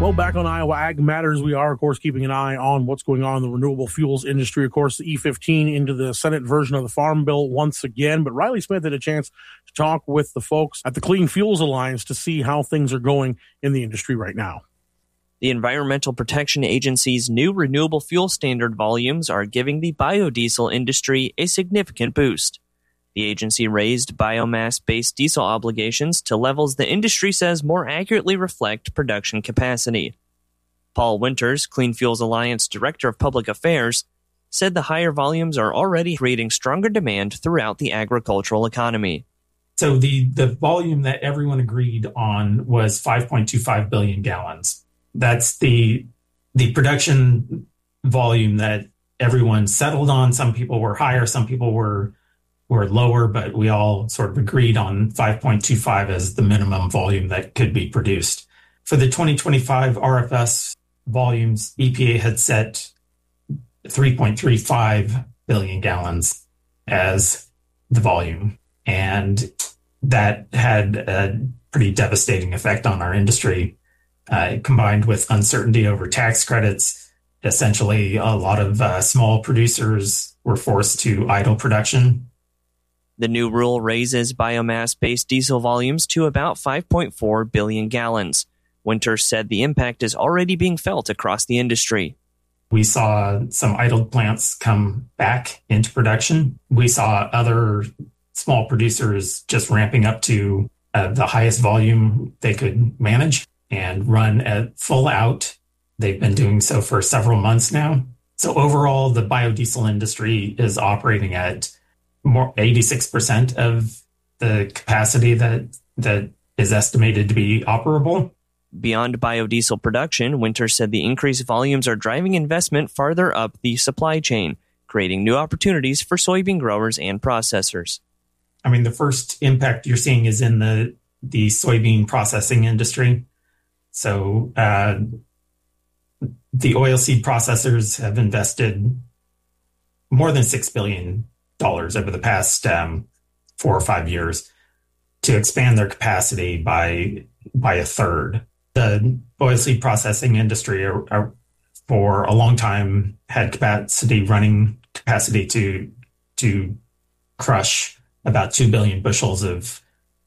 Well, back on Iowa Ag Matters, we are, of course, keeping an eye on what's going on in the renewable fuels industry. Of course, the E15 into the Senate version of the Farm Bill once again. But Riley Smith had a chance to talk with the folks at the Clean Fuels Alliance to see how things are going in the industry right now. The Environmental Protection Agency's new renewable fuel standard volumes are giving the biodiesel industry a significant boost. The agency raised biomass-based diesel obligations to levels the industry says more accurately reflect production capacity. Paul Winters, Clean Fuels Alliance Director of Public Affairs, said the higher volumes are already creating stronger demand throughout the agricultural economy. So the volume that everyone agreed on was 5.25 billion gallons. That's the production volume that everyone settled on. Some people were higher, some people were lower, but we all sort of agreed on 5.25 as the minimum volume that could be produced. For the 2025 RFS volumes, EPA had set 3.35 billion gallons as the volume. And that had a pretty devastating effect on our industry, combined with uncertainty over tax credits. Essentially, a lot of small producers were forced to idle production. The new rule raises biomass-based diesel volumes to about 5.4 billion gallons. Winters said the impact is already being felt across the industry. We saw some idled plants come back into production. We saw other small producers just ramping up to the highest volume they could manage and run at full out. They've been doing so for several months now. So overall, the biodiesel industry is operating at 86% of the capacity that is estimated to be operable. Beyond biodiesel production, Winters said the increased volumes are driving investment farther up the supply chain, creating new opportunities for soybean growers and processors. I mean, the first impact you're seeing is in the soybean processing industry. So the oilseed processors have invested more than $6 billion over the past 4 or 5 years to expand their capacity by a third. The oilseed processing industry for a long time had running capacity to crush about 2 billion bushels of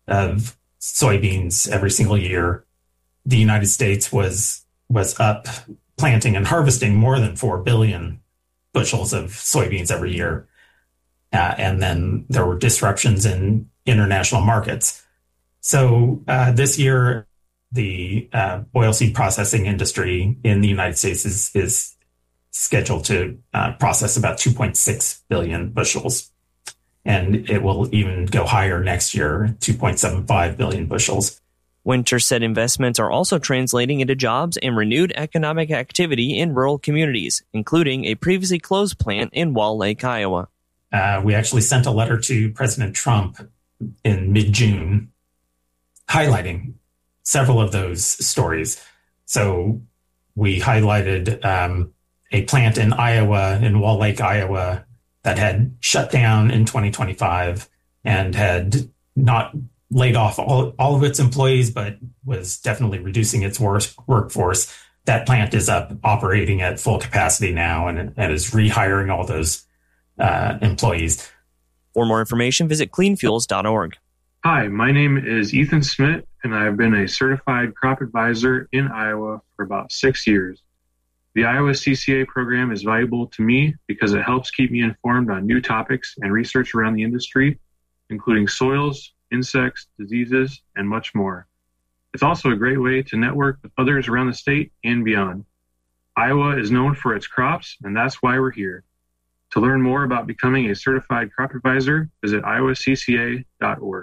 soybeans every single year. The United States was up planting and harvesting more than 4 billion bushels of soybeans every year. And then there were disruptions in international markets. So this year, the oilseed processing industry in the United States is scheduled to process about 2.6 billion bushels. And it will even go higher next year, 2.75 billion bushels. Winters said investments are also translating into jobs and renewed economic activity in rural communities, including a previously closed plant in Wall Lake, Iowa. We actually sent a letter to President Trump in mid-June highlighting several of those stories. So we highlighted a plant in Iowa, in Wall Lake, Iowa, that had shut down in 2025 and had not laid off all of its employees, but was definitely reducing its workforce. That plant is up operating at full capacity now and is rehiring all those employees. For more information, visit cleanfuels.org. Hi, my name is Ethan Smith, and I've been a certified crop advisor in Iowa for about 6 years. The Iowa CCA program is valuable to me because it helps keep me informed on new topics and research around the industry, including soils, insects, diseases, and much more. It's also a great way to network with others around the state and beyond. Iowa is known for its crops, and that's why we're here. To learn more about becoming a certified crop advisor, visit iowacca.org.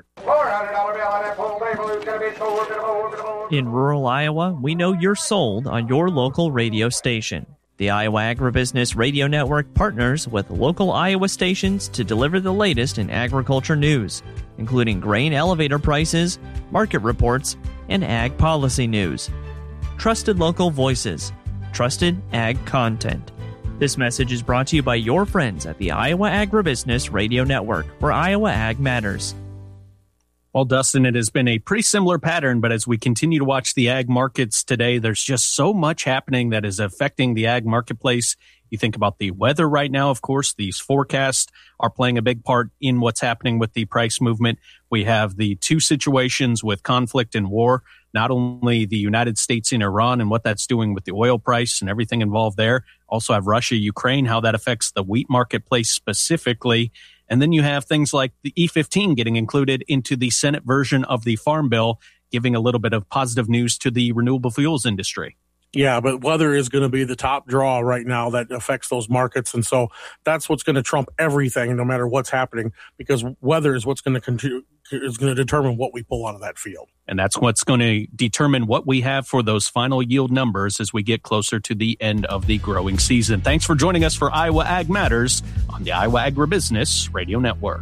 In rural Iowa, we know you're sold on your local radio station. The Iowa Agribusiness Radio Network partners with local Iowa stations to deliver the latest in agriculture news, including grain elevator prices, market reports, and ag policy news. Trusted local voices, trusted ag content. This message is brought to you by your friends at the Iowa Agribusiness Radio Network, where Iowa Ag matters. Well, Dustin, it has been a pretty similar pattern, but as we continue to watch the ag markets today, there's just so much happening that is affecting the ag marketplace. You think about the weather right now, of course, these forecasts are playing a big part in what's happening with the price movement. We have the two situations with conflict and war, not only the United States and Iran and what that's doing with the oil price and everything involved there. Also have Russia, Ukraine, how that affects the wheat marketplace specifically. And then you have things like the E15 getting included into the Senate version of the Farm Bill, giving a little bit of positive news to the renewable fuels industry. Yeah, but weather is going to be the top draw right now that affects those markets. And so that's what's going to trump everything, no matter what's happening, because weather is what's going to determine what we pull out of that field. And that's what's going to determine what we have for those final yield numbers as we get closer to the end of the growing season. Thanks for joining us for Iowa Ag Matters on the Iowa Agribusiness Radio Network.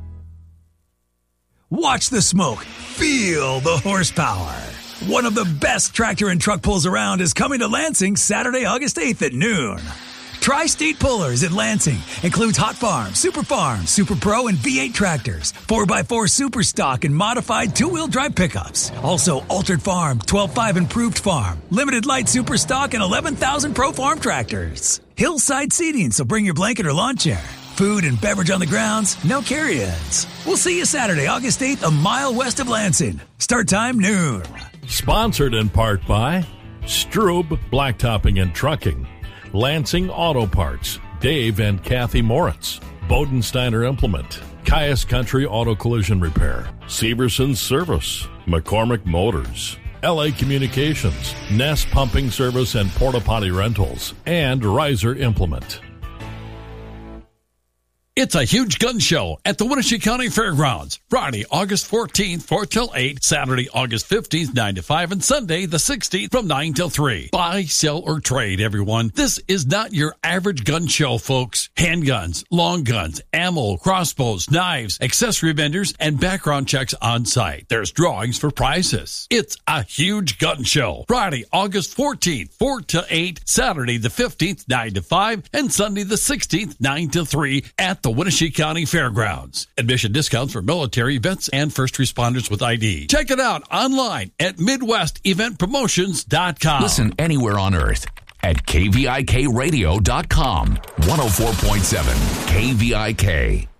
Watch the smoke. Feel the horsepower. One of the best tractor and truck pulls around is coming to Lansing Saturday, August 8th at noon. Tri-State Pullers in Lansing includes Hot Farm, Super Farm, Super Pro, and V8 tractors, 4x4 Super Stock, and modified two-wheel drive pickups. Also, Altered Farm, 12.5 Improved Farm, Limited Light Super Stock, and 11,000 Pro Farm tractors. Hillside seating, so bring your blanket or lawn chair. Food and beverage on the grounds, no carry-ins. We'll see you Saturday, August 8th, a mile west of Lansing. Start time noon. Sponsored in part by Strube Blacktopping and Trucking, Lansing Auto Parts, Dave and Kathy Moritz, Bodensteiner Implement, Caius Country Auto Collision Repair, Severson's Service, McCormick Motors, LA Communications, Nest Pumping Service and Porta Potty Rentals, and Riser Implement. It's a huge gun show at the Wenatchee County Fairgrounds. Friday, August 14th, 4 till 8. Saturday, August 15th, 9 to 5. And Sunday, the 16th, from 9 till 3. Buy, sell, or trade, everyone. This is not your average gun show, folks. Handguns, long guns, ammo, crossbows, knives, accessory vendors, and background checks on site. There's drawings for prizes. It's a huge gun show. Friday, August 14th, 4 till 8. Saturday, the 15th, 9 to 5. And Sunday, the 16th, 9 to 3 at the Wenatchee County Fairgrounds. Admission discounts for military, vets, and first responders with ID. Check it out online at MidwestEventPromotions.com. Listen anywhere on earth at KVIKradio.com. 104.7 KVIK.